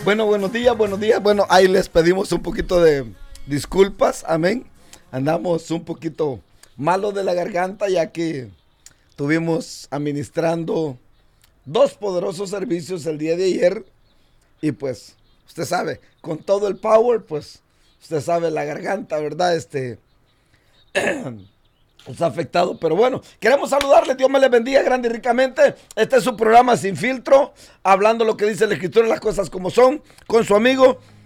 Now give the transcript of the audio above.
Bueno, buenos días, buenos días. Bueno, ahí les pedimos un poquito de disculpas, amén. Andamos un poquito malos de la garganta ya que tuvimos administrando dos poderosos servicios el día de ayer y pues, usted sabe, con todo el power, pues, usted sabe, la garganta, ¿verdad? Está afectado, pero bueno, queremos saludarles, Dios me les bendiga grande y ricamente. Este es su programa Sin Filtro, hablando lo que dice la Escritura, las cosas como son, con su amigo